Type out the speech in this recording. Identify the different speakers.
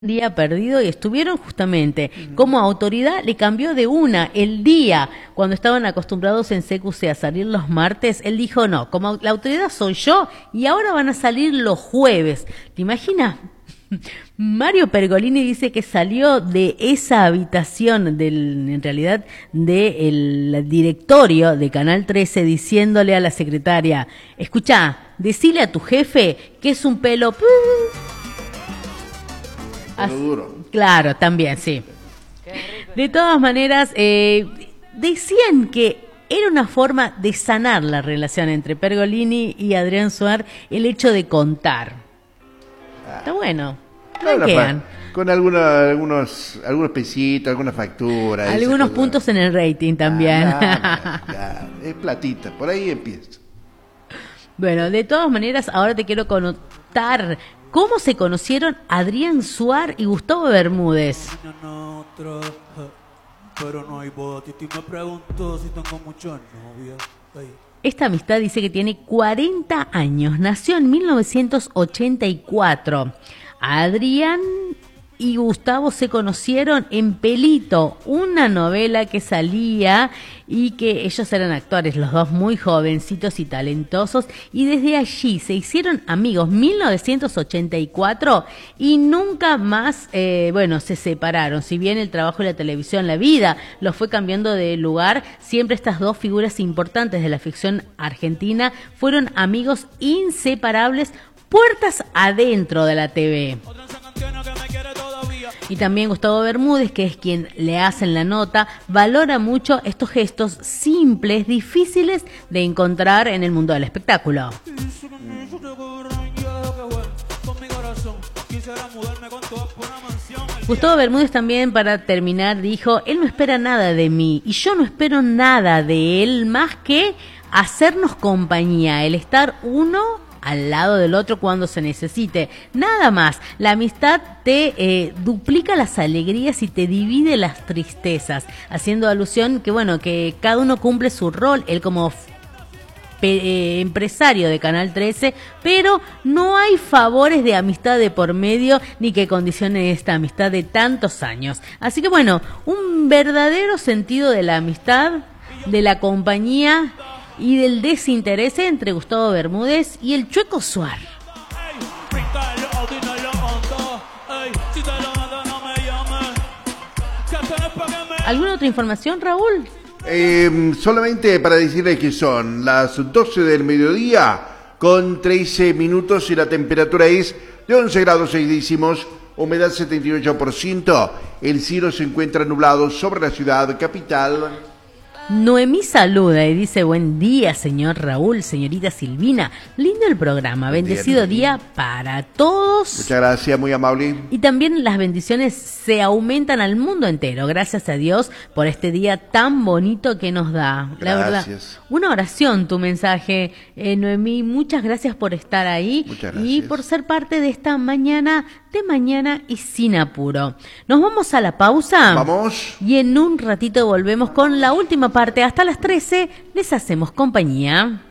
Speaker 1: día perdido y estuvieron justamente como autoridad, le cambió de una el día, cuando estaban acostumbrados en CQC a salir los martes, él dijo no, como la autoridad soy yo y ahora van a salir los jueves. ¿Te imaginas? Mario Pergolini dice que salió de esa habitación en realidad del directorio de Canal 13 diciéndole a la secretaria, escuchá, decile a tu jefe que es un pelo...
Speaker 2: Duro.
Speaker 1: Claro, también, sí. De todas maneras, decían que era una forma de sanar la relación entre Pergolini y Adrián Suar el hecho de contar. Está bueno. ¿Qué quedan?
Speaker 2: Con algunos pesitos, algunas facturas.
Speaker 1: Algunos puntos en el rating también.
Speaker 2: Es platita, por ahí empieza.
Speaker 1: Bueno, de todas maneras, ahora te quiero contar cómo se conocieron Adrián Suar y Gustavo Bermúdez. Esta amistad dice que tiene 40 años. Nació en 1984. Adrián y Gustavo se conocieron en Pelito, una novela que salía y que ellos eran actores, los dos muy jovencitos y talentosos, y desde allí se hicieron amigos, 1984, y nunca más, se separaron. Si bien el trabajo y la televisión, la vida, los fue cambiando de lugar, siempre estas dos figuras importantes de la ficción argentina fueron amigos inseparables, puertas adentro de la TV. Y también Gustavo Bermúdez, que es quien le hacen la nota, valora mucho estos gestos simples, difíciles de encontrar en el mundo del espectáculo. Gustavo Bermúdez también, para terminar, dijo, él no espera nada de mí y yo no espero nada de él más que hacernos compañía, el estar uno al lado del otro cuando se necesite, nada más. La amistad te duplica las alegrías y te divide las tristezas, haciendo alusión que cada uno cumple su rol, él como empresario de Canal 13, pero no hay favores de amistad de por medio ni que condicione esta amistad de tantos años. Así que un verdadero sentido de la amistad, de la compañía y del desinterés entre Gustavo Bermúdez y el Chueco Suar. ¿Alguna otra información, Raúl?
Speaker 2: Solamente para decirles que son las 12 del mediodía con 13 minutos y la temperatura es de 11 grados 6 décimos, humedad 78%, el cielo se encuentra nublado sobre la ciudad capital.
Speaker 1: Noemí saluda y dice, buen día, señor Raúl, señorita Silvina. Lindo el programa, bendecido día para todos.
Speaker 2: Muchas gracias, muy amable.
Speaker 1: Y también las bendiciones se aumentan al mundo entero. Gracias a Dios por este día tan bonito que nos da.
Speaker 2: Gracias.
Speaker 1: La verdad, una oración tu mensaje, Noemí. Muchas gracias por estar ahí.
Speaker 2: Muchas gracias.
Speaker 1: Y por ser parte de esta mañana de mañana y sin apuro. Nos vamos a la pausa.
Speaker 2: Vamos.
Speaker 1: Y en un ratito volvemos con la última parte. Hasta las 13 les hacemos compañía.